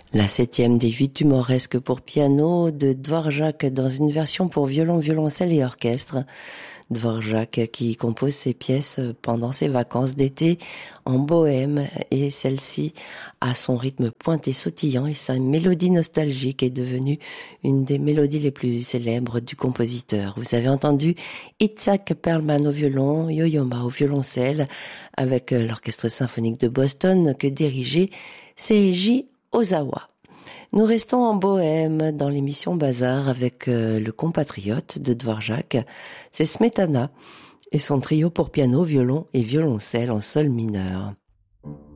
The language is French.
La 7e des 8 humoresques pour piano de Dvorak dans une version pour violon, violoncelle et orchestre. Dvorak qui compose ses pièces pendant ses vacances d'été en Bohème, et celle-ci a son rythme pointé sautillant et sa mélodie nostalgique est devenue une des mélodies les plus célèbres du compositeur. Vous avez entendu Itzhak Perlman au violon, Yo-Yo Ma au violoncelle avec l'Orchestre symphonique de Boston que dirigeait Seiji Ozawa. Nous restons en Bohème dans l'émission Bazar avec le compatriote de Dvorak, c'est Smetana et son trio pour piano, violon et violoncelle en sol mineur.